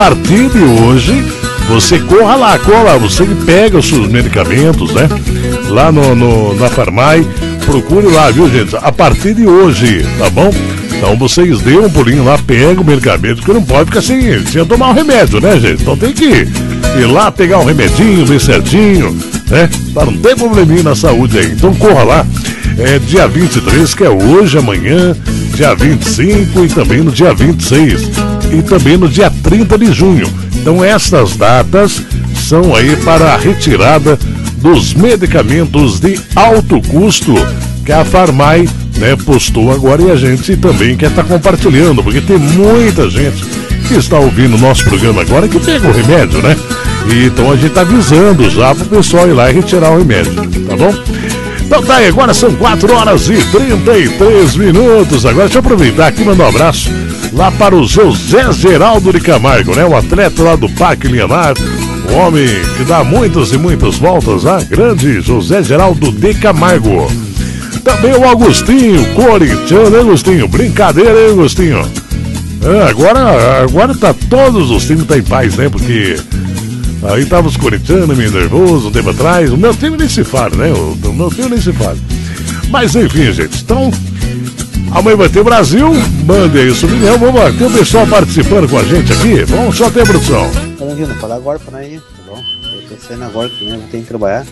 A partir de hoje, você corra lá, você pega os seus medicamentos, né? Lá na Farmai, procure lá, viu, gente? A partir de hoje, tá bom? Então vocês dêem um pulinho lá, pega o medicamento, porque não pode ficar sem tomar o remédio, né, gente? Então tem que ir lá pegar um remedinho bem certinho, né? Para não ter probleminha na saúde aí. Então corra lá. É dia 23, que é hoje, amanhã, dia 25 e também no dia 26 e também no dia 30 de junho. Então essas datas são aí para a retirada dos medicamentos de alto custo que a Farmai, né, postou agora, e a gente também quer estar compartilhando, porque tem muita gente que está ouvindo o nosso programa agora que pega o remédio, né? E então a gente está avisando já para o pessoal ir lá e retirar o remédio, tá bom? Então tá aí, agora são 4 horas e 33 minutos. Agora deixa eu aproveitar aqui e mandar um abraço lá para o José Geraldo de Camargo, né? O atleta lá do Parque Linhamar, o homem que dá muitas e muitas voltas, né? Grande José Geraldo de Camargo. Também o Agostinho, corintiano, hein, Agostinho? Brincadeira, hein, Agostinho? Agora tá todos os times tá em paz, né? Porque aí tava os corintianos meio nervosos um tempo atrás. O meu time nem se fala, né? O meu time nem se fala. Mas enfim, gente, então amanhã vai ter Brasil. Mande aí sua opinião. Vamos lá, tem o pessoal participando com a gente aqui. Vamos só ter produção. Não fala agora pra nós aí, tá bom? Eu tô saindo agora que eu tenho que trabalhar.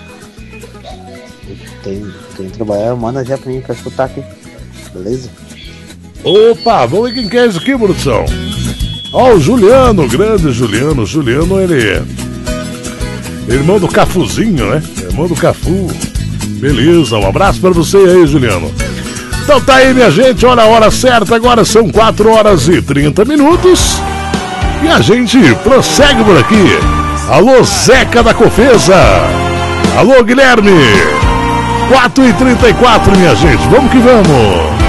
Tem que trabalhar, manda já pra mim pra escutar aqui. Beleza? Opa, vamos ver quem quer isso aqui, produção. Ó, o Juliano, grande Juliano. Juliano, ele é irmão do Cafuzinho, né? Irmão do Cafu. Beleza, um abraço pra você aí, Juliano. Então tá aí, minha gente, olha a hora certa. Agora são 4 horas e 30 minutos. E a gente prossegue por aqui. Alô, Zeca da Cofesa. Alô, Guilherme. 4h34, minha gente. Vamos que vamos.